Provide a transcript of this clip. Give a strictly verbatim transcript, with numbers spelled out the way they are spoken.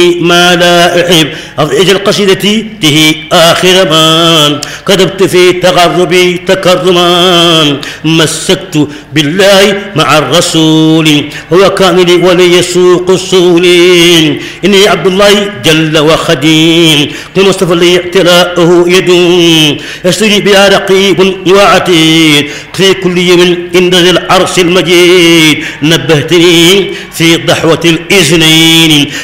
ما لا أحب أجل قصيدتي ته آخر ما كتبت في تغربي تكرما مسكت بالله مع الرسول هو كان لي ولي يسوق السول إني عبد الله جل وخديم لمصطفى لي اعتلاءه يدوم يستجيب بها رقيب وعتيد في كل يوم عند ذي العرش المجيد نبهتني في ضحوة الإذنين